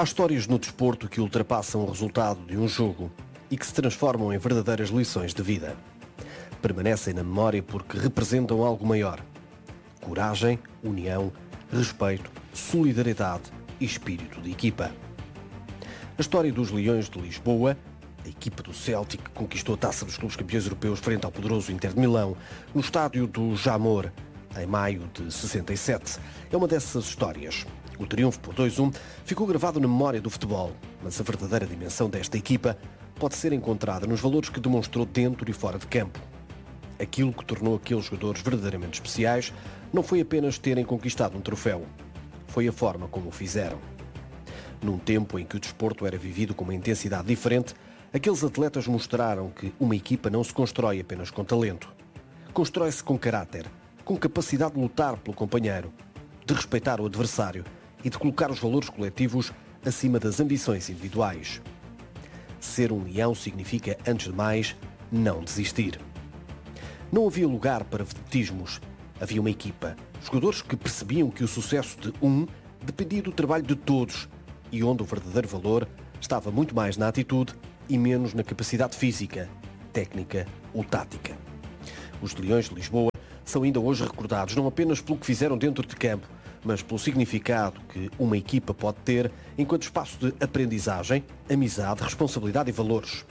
Há histórias no desporto que ultrapassam o resultado de um jogo e que se transformam em verdadeiras lições de vida. Permanecem na memória porque representam algo maior. Coragem, união, respeito, solidariedade e espírito de equipa. A história dos Leões de Lisboa, a equipa do Celtic que conquistou a taça dos clubes campeões europeus frente ao poderoso Inter de Milão, no estádio do Jamor, em maio de 67. É uma dessas histórias. O triunfo por 2-1 ficou gravado na memória do futebol, mas a verdadeira dimensão desta equipa pode ser encontrada nos valores que demonstrou dentro e fora de campo. Aquilo que tornou aqueles jogadores verdadeiramente especiais não foi apenas terem conquistado um troféu, foi a forma como o fizeram. Num tempo em que o desporto era vivido com uma intensidade diferente, aqueles atletas mostraram que uma equipa não se constrói apenas com talento. Constrói-se com caráter, com capacidade de lutar pelo companheiro, de respeitar o adversário e de colocar os valores coletivos acima das ambições individuais. Ser um leão significa, antes de mais, não desistir. Não havia lugar para vedetismos. Havia uma equipa, jogadores que percebiam que o sucesso de um dependia do trabalho de todos e onde o verdadeiro valor estava muito mais na atitude e menos na capacidade física, técnica ou tática. Os Leões de Lisboa são ainda hoje recordados não apenas pelo que fizeram dentro de campo, mas pelo significado que uma equipa pode ter enquanto espaço de aprendizagem, amizade, responsabilidade e valores.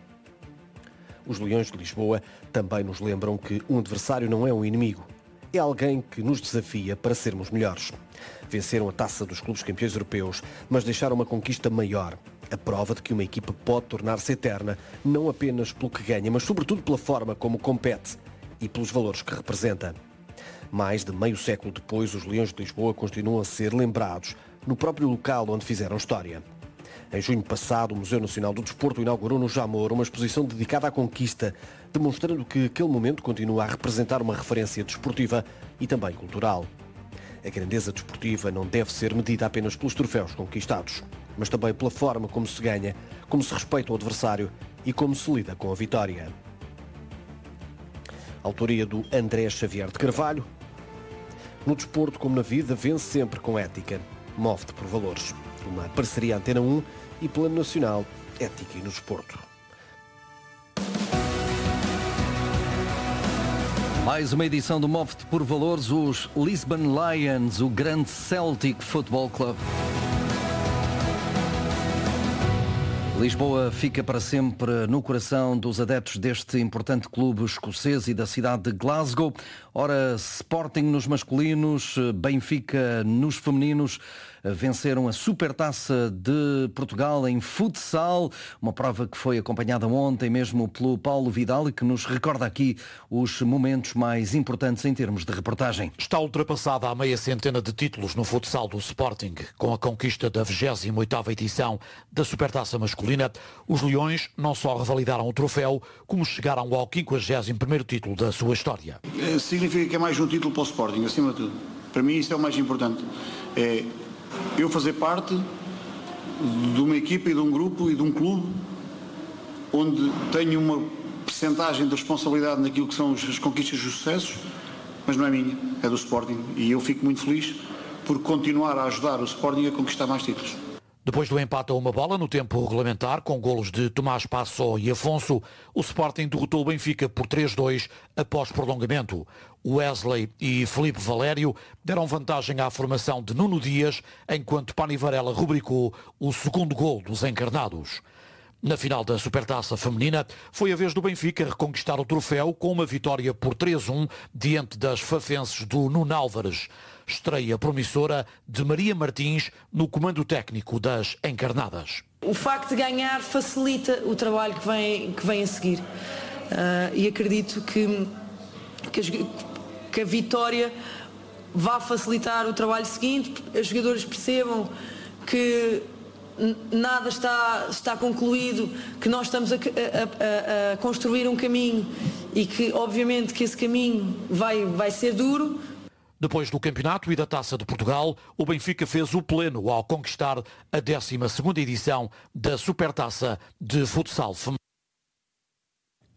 Os Leões de Lisboa também nos lembram que um adversário não é um inimigo, é alguém que nos desafia para sermos melhores. Venceram a taça dos clubes campeões europeus, mas deixaram uma conquista maior. A prova de que uma equipa pode tornar-se eterna, não apenas pelo que ganha, mas sobretudo pela forma como compete e pelos valores que representa. Mais de meio século depois, os Leões de Lisboa continuam a ser lembrados no próprio local onde fizeram história. Em junho passado, o Museu Nacional do Desporto inaugurou no Jamor uma exposição dedicada à conquista, demonstrando que aquele momento continua a representar uma referência desportiva e também cultural. A grandeza desportiva não deve ser medida apenas pelos troféus conquistados, mas também pela forma como se ganha, como se respeita o adversário e como se lida com a vitória. Autoria do André Xavier de Carvalho. No desporto, como na vida, vence sempre com ética. Move-te por valores. Uma parceria Antena 1 e Plano Nacional Ética e no Desporto. Mais uma edição do Move-te por Valores, os Lisbon Lions, o grande Celtic Football Club. Lisboa fica para sempre no coração dos adeptos deste importante clube escocês e da cidade de Glasgow. Ora, Sporting nos masculinos, Benfica nos femininos, venceram a Supertaça de Portugal em futsal, uma prova que foi acompanhada ontem mesmo pelo Paulo Vidal e que nos recorda aqui os momentos mais importantes em termos de reportagem. Está ultrapassada a meia centena de títulos no futsal do Sporting. Com a conquista da 28ª edição da Supertaça masculina, os Leões não só revalidaram o troféu, como chegaram ao 51º título da sua história. Significa que é mais um título para o Sporting, acima de tudo. Para mim isso é o mais importante. É eu fazer parte de uma equipa e de um grupo e de um clube onde tenho uma percentagem de responsabilidade naquilo que são as conquistas e os sucessos, mas não é minha, é do Sporting. E eu fico muito feliz por continuar a ajudar o Sporting a conquistar mais títulos. Depois do empate a uma bola no tempo regulamentar, com golos de Tomás Passó e Afonso, o Sporting derrotou o Benfica por 3-2 após prolongamento. Wesley e Filipe Valério deram vantagem à formação de Nuno Dias, enquanto Pani Varela rubricou o segundo gol dos encarnados. Na final da Supertaça feminina, foi a vez do Benfica reconquistar o troféu com uma vitória por 3-1 diante das fafenses do Nuno Álvares. Estreia promissora de Maria Martins no comando técnico das encarnadas. O facto de ganhar facilita o trabalho que vem a seguir. E acredito que a vitória vai facilitar o trabalho seguinte, os jogadores percebam que nada está concluído, que nós estamos a construir um caminho e que obviamente que esse caminho vai ser duro. Depois do campeonato e da Taça de Portugal, o Benfica fez o pleno ao conquistar a 12ª edição da Supertaça de Futsal Feminino.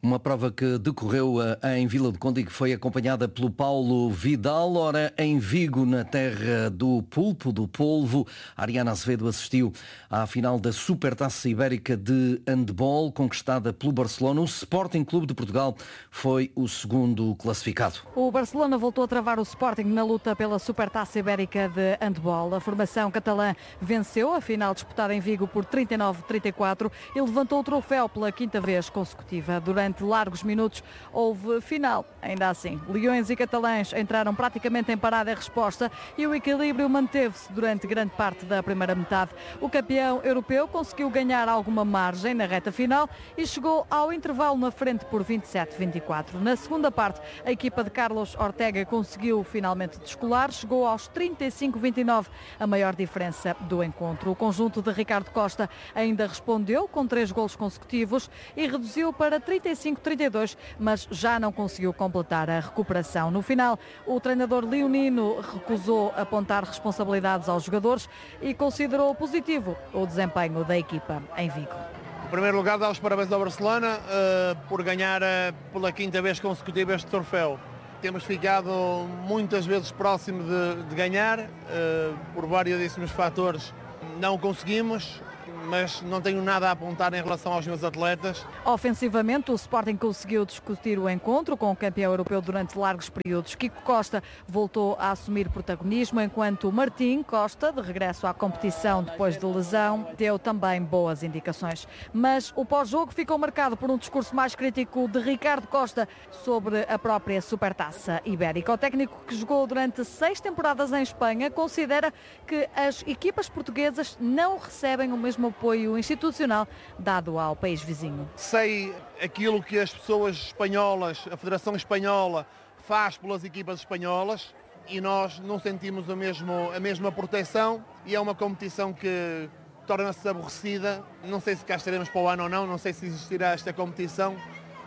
Uma prova que decorreu em Vila do Conde e que foi acompanhada pelo Paulo Vidal. Ora, em Vigo, na terra do pulpo, do polvo, Ariana Azevedo assistiu à final da Supertaça Ibérica de handball, conquistada pelo Barcelona. O Sporting Clube de Portugal foi o segundo classificado. O Barcelona voltou a travar o Sporting na luta pela Supertaça Ibérica de handball. A formação catalã venceu a final disputada em Vigo por 39-34 e levantou o troféu pela quinta vez consecutiva. Durante largos minutos houve final. Ainda assim, leões e catalães entraram praticamente em parada e resposta e o equilíbrio manteve-se durante grande parte da primeira metade. O campeão europeu conseguiu ganhar alguma margem na reta final e chegou ao intervalo na frente por 27-24. Na segunda parte, a equipa de Carlos Ortega conseguiu finalmente descolar, chegou aos 35-29, a maior diferença do encontro. O conjunto de Ricardo Costa ainda respondeu com 3 golos consecutivos e reduziu para 35-32, mas já não conseguiu completar a recuperação. No final, o treinador leonino recusou apontar responsabilidades aos jogadores e considerou positivo o desempenho da equipa em Vigo. Em primeiro lugar, dar os parabéns ao Barcelona por ganhar pela quinta vez consecutiva este troféu. Temos ficado muitas vezes próximo de ganhar, por variedíssimos fatores não conseguimos, mas não tenho nada a apontar em relação aos meus atletas. Ofensivamente, o Sporting conseguiu discutir o encontro com o campeão europeu durante largos períodos. Kiko Costa voltou a assumir protagonismo, enquanto Martim Costa, de regresso à competição depois de lesão, deu também boas indicações. Mas o pós-jogo ficou marcado por um discurso mais crítico de Ricardo Costa sobre a própria Supertaça Ibérica. O técnico, que jogou durante 6 temporadas em Espanha, considera que as equipas portuguesas não recebem o mesmo apoio institucional dado ao país vizinho. Sei aquilo que as pessoas espanholas, a Federação Espanhola, faz pelas equipas espanholas e nós não sentimos a mesma proteção e é uma competição que torna-se aborrecida. Não sei se cá estaremos para o ano ou não sei se existirá esta competição,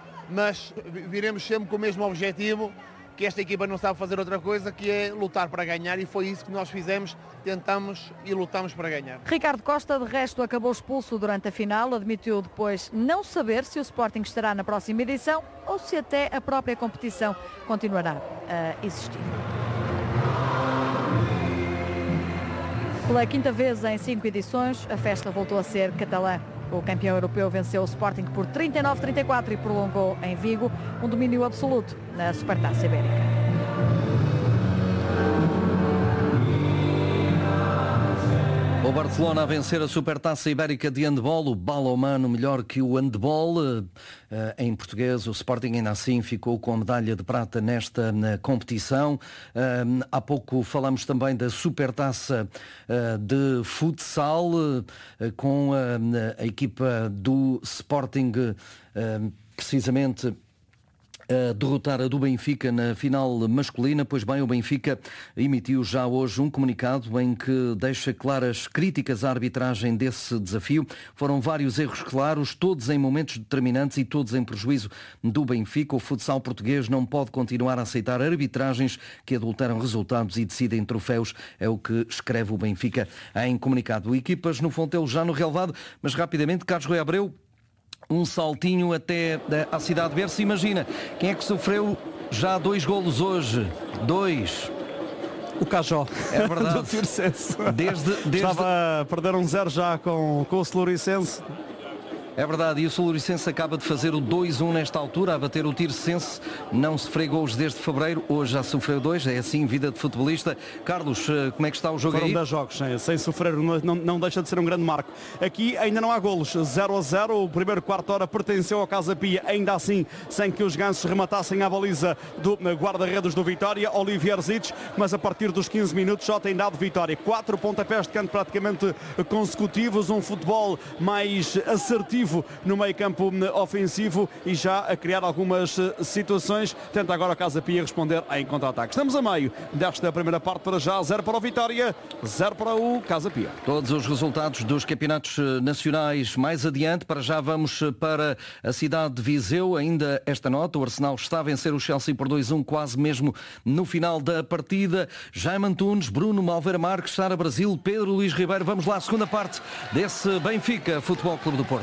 mas viremos sempre com o mesmo objetivo, que esta equipa não sabe fazer outra coisa, que é lutar para ganhar, e foi isso que nós fizemos, tentamos e lutamos para ganhar. Ricardo Costa, de resto, acabou expulso durante a final, admitiu depois não saber se o Sporting estará na próxima edição ou se até a própria competição continuará a existir. Pela quinta vez em 5 edições, a festa voltou a ser catalã. O campeão europeu venceu o Sporting por 39-34 e prolongou em Vigo um domínio absoluto na Supertaça Ibérica. O Barcelona a vencer a Supertaça Ibérica de handball, o balonmano melhor que o handball. Em português, o Sporting ainda assim ficou com a medalha de prata nesta competição. Há pouco falamos também da Supertaça de futsal, com a equipa do Sporting precisamente a derrotar a do Benfica na final masculina. Pois bem, o Benfica emitiu já hoje um comunicado em que deixa claras críticas à arbitragem desse desafio. Foram vários erros claros, todos em momentos determinantes e todos em prejuízo do Benfica. O futsal português não pode continuar a aceitar arbitragens que adulteram resultados e decidem troféus, é o que escreve o Benfica em comunicado. Equipas no Fontelo já no relevado, mas rapidamente, Carlos Rui Abreu, um saltinho até à cidade de Berço. Imagina, quem é que sofreu já 2 golos hoje? 2. O Cajó. É verdade. Do Tirsense. Desde... Estava a perder 1-0 já com o Celuricense. É verdade, e o Celuricense acaba de fazer o 2-1 nesta altura, a bater o Tirsense. Não sofreu gols desde fevereiro, hoje já sofreu 2, é assim, vida de futebolista. Carlos, como é que está o jogo? Foram aí? 10 jogos, sem sofrer, não deixa de ser um grande marco. Aqui ainda não há golos, 0-0, o primeiro quarto hora pertenceu ao Casa Pia, ainda assim, sem que os gansos rematassem a baliza do guarda-redes do Vitória, Olivier Zic, mas a partir dos 15 minutos já tem dado vitória. 4 pontapés de canto praticamente consecutivos, um futebol mais assertivo no meio campo ofensivo e já a criar algumas situações. Tenta agora a Casa Pia responder em contra-ataque. Estamos a meio desta primeira parte. Para já, 0 para o Vitória, 0 para o Casa Pia. Todos os resultados dos campeonatos nacionais mais adiante. Para já vamos para a cidade de Viseu. Ainda esta nota, o Arsenal está a vencer o Chelsea por 2-1, quase mesmo no final da partida. Jaime Antunes, Bruno Malveira Marques, Sara Brasil, Pedro Luís Ribeiro. Vamos lá, segunda parte desse Benfica Futebol Clube do Porto.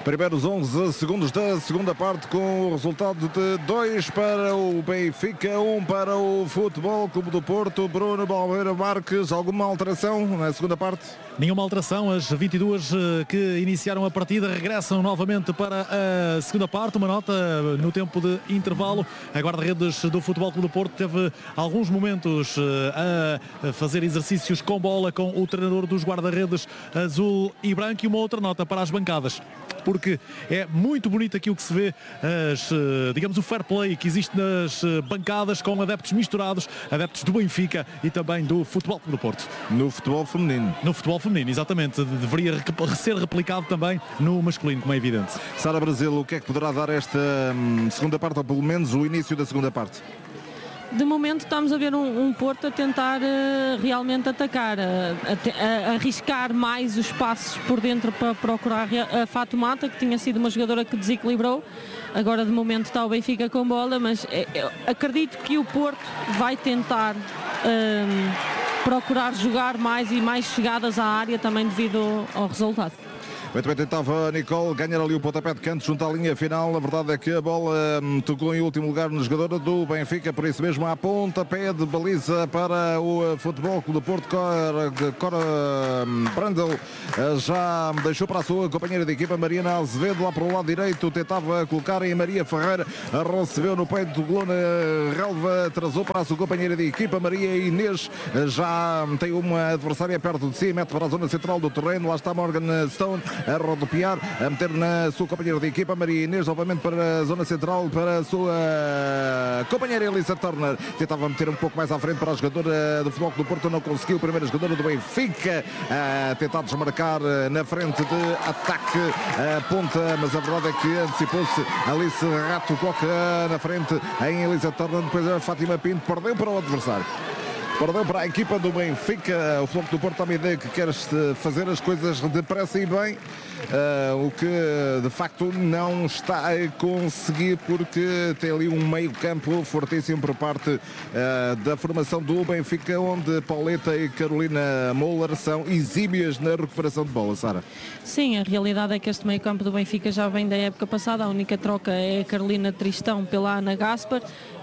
Primeiros 11 segundos da segunda parte, com o resultado de 2 para o Benfica, 1 para o Futebol Clube do Porto. Bruno Balmeira Marques, alguma alteração na segunda parte? Nenhuma alteração, as 22 que iniciaram a partida regressam novamente para a segunda parte. Uma nota no tempo de intervalo: a guarda-redes do Futebol Clube do Porto teve alguns momentos a fazer exercícios com bola com o treinador dos guarda-redes azul e branco. E uma outra nota para as bancadas, porque é muito bonito aquilo que se vê, digamos, o fair play que existe nas bancadas, com adeptos misturados, adeptos do Benfica e também do Futebol Clube do Porto. No futebol feminino. No futebol feminino, exatamente. Deveria ser replicado também no masculino, como é evidente. Sara Brasil, o que é que poderá dar esta segunda parte, ou pelo menos o início da segunda parte? De momento estamos a ver um Porto a tentar realmente atacar, a arriscar mais os passos por dentro para procurar a Fatoumata, que tinha sido uma jogadora que desequilibrou. Agora de momento está o Benfica com bola, mas acredito que o Porto vai tentar procurar jogar mais e mais chegadas à área, também devido ao resultado. Muito bem, tentava Nicole ganhar ali o pontapé de canto junto à linha final. A verdade é que a bola tocou em último lugar no jogador do Benfica, por isso mesmo há pontapé de baliza para o Futebol Clube do Porto. Cora Brandel já deixou para a sua companheira de equipa, Mariana Azevedo, lá para o lado direito, tentava colocar em Maria Ferreira, recebeu no peito do gol na relva, atrasou para a sua companheira de equipa, Maria Inês, já tem uma adversária perto de si, mete para a zona central do terreno, lá está Morgan Stone a rodopiar, a meter na sua companheira de equipa, Maria Inês, novamente para a zona central, para a sua companheira Elisa Turner, tentava meter um pouco mais à frente para a jogadora do Futebol Clube do Porto, não conseguiu, primeira jogadora do Benfica a tentar desmarcar na frente de ataque a ponta, mas a verdade é que antecipou-se. Alice Rato coloca na frente em Elisa Turner, depois a Fátima Pinto perdeu para o adversário. Perdeu para a equipa do Benfica. O Futebol do Porto tem uma ideia que quer fazer as coisas depressa e bem, o que de facto não está a conseguir, porque tem ali um meio campo fortíssimo por parte da formação do Benfica, onde Pauleta e Carolina Moller são exímias na recuperação de bola. Sara? Sim, a realidade é que este meio campo do Benfica já vem da época passada. A única troca é a Carolina Tristão pela Ana Gaspar.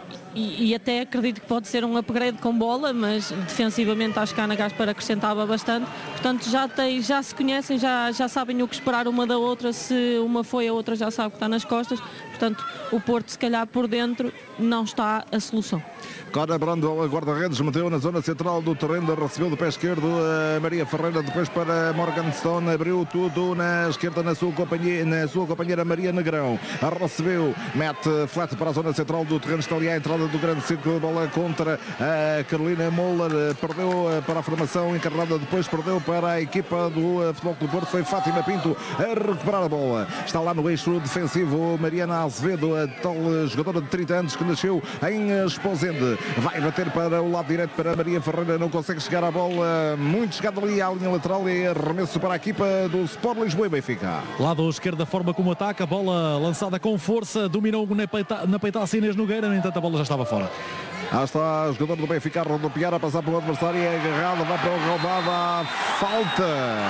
E até acredito que pode ser um upgrade com bola, mas defensivamente acho que a Ana Gaspar acrescentava bastante. Portanto, já se conhecem, já sabem o que esperar uma da outra. Se uma foi, a outra já sabe que está nas costas. Portanto, o Porto, se calhar por dentro, não está a solução. Cora Brandel, guarda-redes, meteu na zona central do terreno, recebeu do pé esquerdo a Maria Ferreira, depois para Morgan Stone, abriu tudo na esquerda na sua companheira Maria Negrão, recebeu, mete flat para a zona central do terreno, está ali à entrada do grande círculo, bola contra a Carolina Moller, perdeu para a formação encarnada, depois perdeu para a equipa do Futebol Clube do Porto, foi Fátima Pinto a recuperar a bola, está lá no eixo defensivo Mariana Azevedo, a tal jogadora de 30 anos que nasceu em Esposende, vai bater para o lado direito para Maria Ferreira, não consegue chegar à bola, muito chegado ali à linha lateral, e arremesso para a equipa do Sport Lisboa e Benfica. Lado esquerdo, a forma como ataca, a bola lançada com força, dominou na peitaça Inês Nogueira, no entanto a bola já estava fora. Está o jogador do Benfica a rodopiar, a passar pelo adversário, é agarrado, vai para o roubada, falta.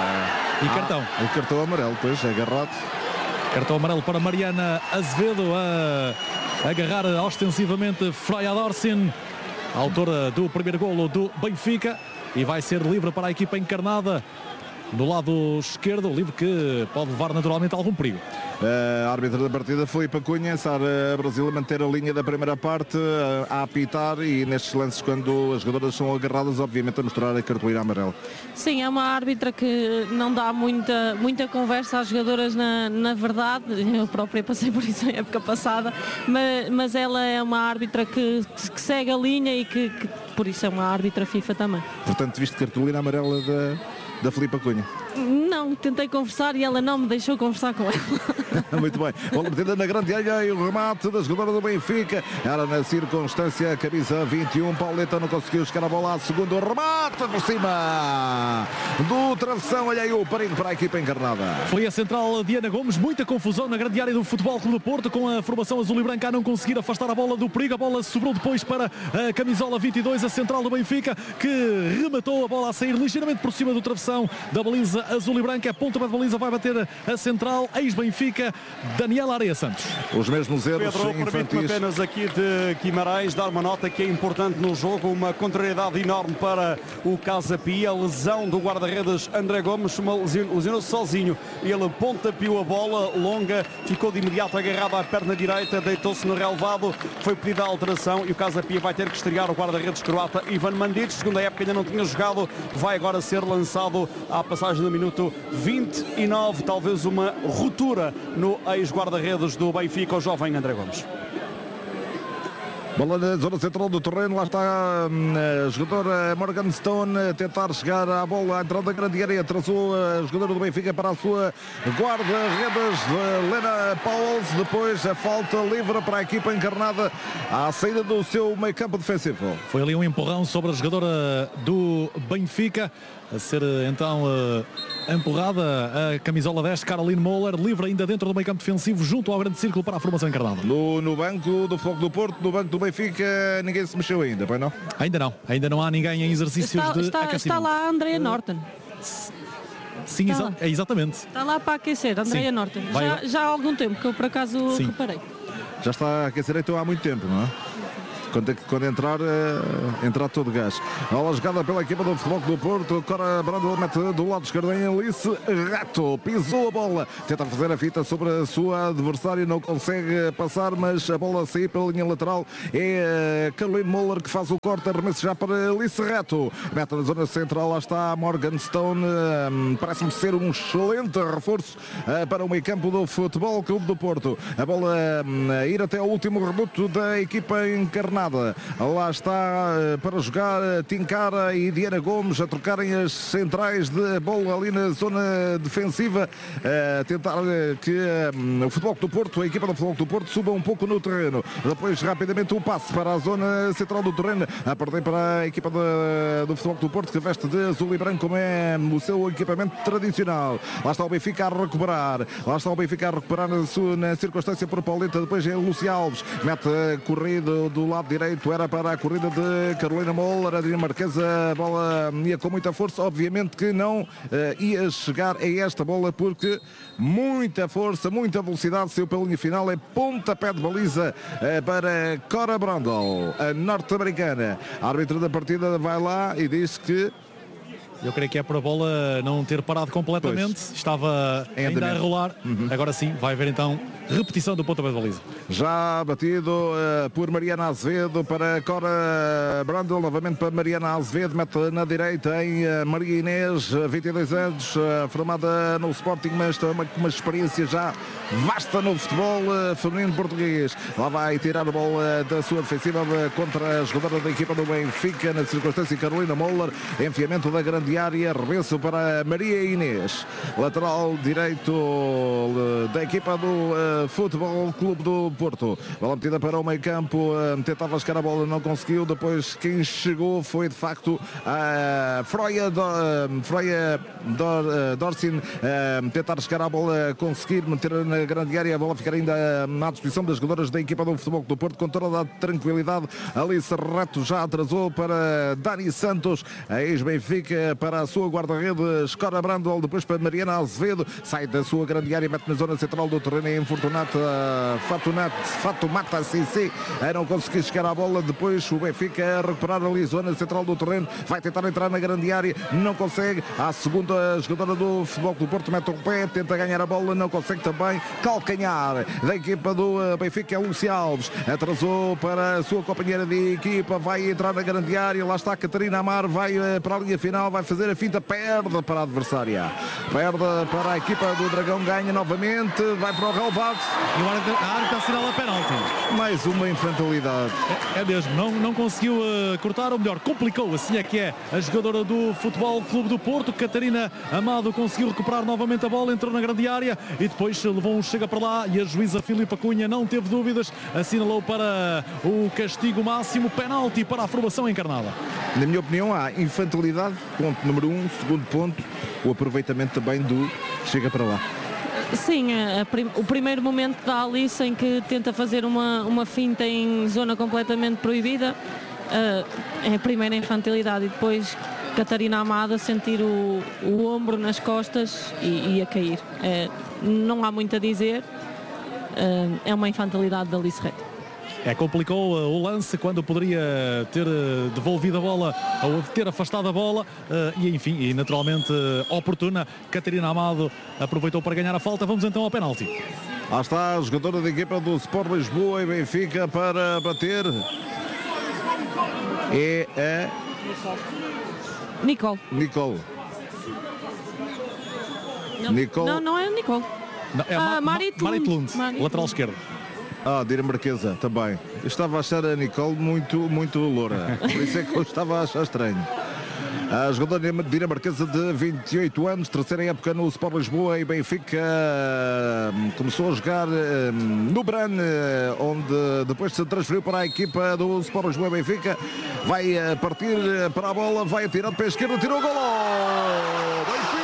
E cartão. O cartão amarelo, pois, é agarrado. Cartão amarelo para Mariana Azevedo, a agarrar ostensivamente Freya Dorsin, autora do primeiro golo do Benfica, e vai ser livre para a equipa encarnada do lado esquerdo, livre que pode levar naturalmente algum perigo. A árbitra da partida, Filipe Cunha, Sara Brasil a manter a linha da primeira parte, a apitar, e nestes lances, quando as jogadoras são agarradas, obviamente a mostrar a cartolina amarela. Sim, é uma árbitra que não dá muita conversa às jogadoras, na verdade. Eu própria passei por isso na época passada, mas ela é uma árbitra que segue a linha e que por isso é uma árbitra FIFA também. Portanto, viste cartolina amarela da Filipe Cunha? Não, tentei conversar e ela não me deixou conversar com ela. Muito bem, bola metida na grande área e o remate da jogadora do Benfica. Era na circunstância, camisa 21, Pauleta não conseguiu chegar a bola, a segundo remate por cima do travessão. Olha aí o perigo para a equipa encarnada. Foi a central Diana Gomes, muita confusão na grande área do Futebol Clube do Porto, com a formação azul e branca a não conseguir afastar a bola do perigo. A bola sobrou depois para a camisola 22, a central do Benfica, que rematou a bola a sair ligeiramente por cima do travessão da baliza azul e branca. A ponta da baliza vai bater a central, ex-Benfica, Benfica, Daniel Areia Santos. Os mesmos erros Pedro, permite-me apenas aqui de Guimarães dar uma nota que é importante no jogo, uma contrariedade enorme para o Casa Pia, lesão do guarda-redes André Gomes, lesionou-se sozinho, ele pontapiou a bola longa, ficou de imediato agarrado à perna direita, deitou-se no relevado, foi pedida a alteração e o Casa Pia vai ter que estrear o guarda-redes croata Ivan Mandic, segunda época ainda não tinha jogado, vai agora ser lançado à passagem do minuto 29, talvez uma ruptura no ex-guarda-redes do Benfica, o jovem André Gomes. Bola na zona central do terreno, lá está o jogador Morgan Stone a tentar chegar à bola, à entrada da grande área, atrasou a jogadora do Benfica para a sua guarda-redes, Lena Pauls, depois a falta livre para a equipa encarnada à saída do seu meio campo defensivo. Foi ali um empurrão sobre a jogadora do Benfica, a ser então empurrada a camisola 10, Caroline Moller, livre ainda dentro do meio campo defensivo, junto ao grande círculo para a formação encarnada. No banco do Fogo do Porto, no banco do Benfica, ninguém se mexeu ainda, pois não? Ainda não há ninguém em exercícios de aquecimento. Está lá a Andrea Norton. Sim, exatamente. Está lá para aquecer, Andrea Norton. Já há algum tempo que eu por acaso reparei. Já está a aquecer então há muito tempo, não é? Quando entrar todo gás. A bola jogada pela equipa do Futebol do Porto. Cora Brandel mete do lado esquerdo em Alice Rato. Pisou a bola. Tenta fazer a fita sobre a sua adversária. Não consegue passar, mas a bola sair pela linha lateral. É Caroline Moller que faz o corte. Arremesso já para Alice Rato. Mete na zona central. Lá está Morgan Stone. Parece-me ser um excelente reforço para o meio campo do Futebol Clube do Porto. A bola ir até ao último reduto da equipa encarnada. Lá está para jogar Tincara e Diana Gomes a trocarem as centrais de bola ali na zona defensiva, a tentar que o Futebol do Porto, a equipa do Futebol do Porto, suba um pouco no terreno. Depois rapidamente o passe para a zona central do terreno, a perder para a equipa do Futebol do Porto, que veste de azul e branco como é o seu equipamento tradicional. Lá está o Benfica a recuperar, na circunstância por Pauleta, depois é Lúcia Alves, mete a corrida do lado direito, era para a corrida de Carolina Moller, a dinamarquesa, a bola ia com muita força, obviamente que não ia chegar a esta bola porque muita força, muita velocidade, saiu pela linha final, é pontapé de baliza para Cora Brandel, a norte-americana. A árbitra da partida vai lá e diz que eu creio que é para a bola não ter parado completamente. Pois. Estava ainda a rolar. Agora sim, vai haver então repetição do pontapé de baliza. Já batido por Mariana Azevedo para Cora Brandel, novamente para Mariana Azevedo, mete na direita em Maria Inês, 22 anos, formada no Sporting, mas com uma experiência já vasta no futebol feminino português. Lá vai tirar a bola da sua defensiva contra a jogadora da equipa do Benfica, na circunstância Carolina Moller, enfiamento da grande área, arremesso para Maria Inês, lateral direito da equipa do Futebol Clube do Porto. Bola metida para o meio campo, tentava chegar a bola, não conseguiu. Depois quem chegou foi de facto a Freya Dorsin, tentar chegar à bola, conseguir meter na grande área, a bola ficar ainda à disposição das jogadoras da equipa do Futebol do Porto com toda a tranquilidade. Alice Rato já atrasou para Dani Santos, a ex-Benfica, para a sua guarda-redes Cora Brandel, depois para Mariana Azevedo, sai da sua grande área, mete na zona central do terreno, é Infortunata Fatumata CC, a não conseguir chegar à bola. Depois o Benfica a recuperar ali zona central do terreno, vai tentar entrar na grande área, não consegue. A segunda jogadora do Futebol do Porto mete o pé, tenta ganhar a bola, não consegue também. Calcanhar da equipa do Benfica é Lúcia Alves, atrasou para a sua companheira de equipa, vai entrar na grande área, lá está a Catarina Amar, vai para a linha final, vai fazer a finta, perde para a adversária, perde para a equipa do Dragão, ganha novamente, vai para o relevado e a árbitra assinala a penalti. Mais uma infantilidade. É mesmo, não conseguiu cortar, ou melhor, complicou, assim é que é. A jogadora do Futebol Clube do Porto, Catarina Amado, conseguiu recuperar novamente a bola, entrou na grande área e depois levou um chega para lá e a juíza Filipa Cunha não teve dúvidas, assinalou para o castigo máximo, penalti para a formação encarnada. Na minha opinião há infantilidade, ponto número 1, segundo ponto, o aproveitamento também do chega para lá. Sim, o primeiro momento da Alice em que tenta fazer uma finta em zona completamente proibida é a primeira infantilidade e depois Catarina Amado a sentir o ombro nas costas e a cair. Não há muito a dizer, é uma infantilidade da Alice Reto. Complicou o lance quando poderia ter devolvido a bola ou ter afastado a bola e naturalmente oportuna. Catarina Amado aproveitou para ganhar a falta. Vamos então ao penalti. Lá está a jogadora da equipa do Sport Lisboa e Benfica para bater. É a Nicole. Não é Nicole. Não, é Marit Lund, lateral esquerdo. Dinamarquesa também. Eu estava a achar a Nicole muito loura. Por isso é que eu estava a achar estranho. A jogadora dinamarquesa de 28 anos, terceira época no Sport Lisboa e Benfica, começou a jogar no Bran, onde depois se transferiu para a equipa do Sport Lisboa e Benfica. Vai partir para a bola, vai atirar de pé esquerdo, tirou o golo! Benfica!